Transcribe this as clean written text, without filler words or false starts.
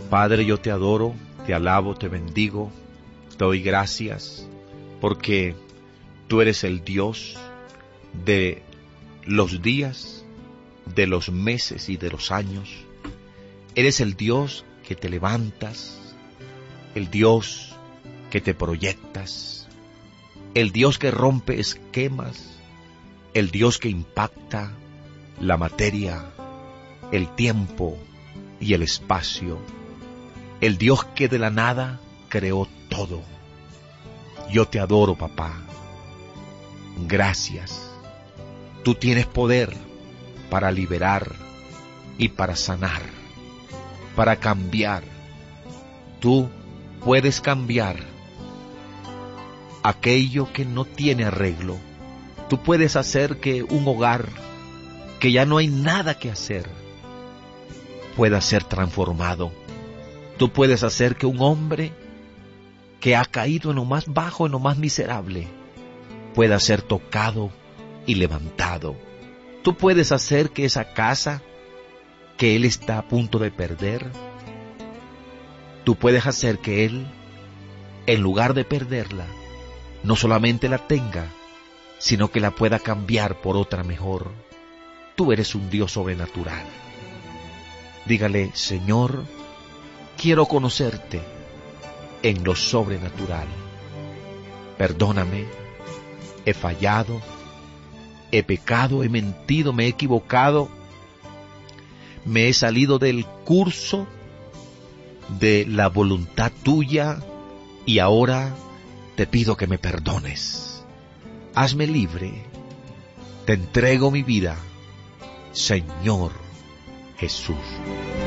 Padre, yo te adoro, te alabo, te bendigo, te doy gracias, porque tú eres el Dios de los días, de los meses y de los años. Eres el Dios que te levantas, el Dios que te proyectas, el Dios que rompe esquemas, el Dios que impacta la materia, el tiempo y el espacio, el Dios que de la nada creó todo. Yo te adoro, papá. Gracias. Tú tienes poder para liberar y para sanar, para cambiar. Tú puedes cambiar aquello que no tiene arreglo. Tú puedes hacer que un hogar que ya no hay nada que hacer pueda ser transformado. Tú puedes hacer que un hombre que ha caído en lo más bajo, en lo más miserable, pueda ser tocado y levantado. Tú puedes hacer que esa casa que él está a punto de perder, tú puedes hacer que él, en lugar de perderla, no solamente la tenga, sino que la pueda cambiar por otra mejor. Tú eres un Dios sobrenatural. Dígale: Señor, quiero conocerte en lo sobrenatural. Perdóname, he fallado, he pecado, he mentido, me he equivocado, me he salido del curso de la voluntad tuya y ahora te pido que me perdones. Hazme libre, te entrego mi vida, Señor Jesús.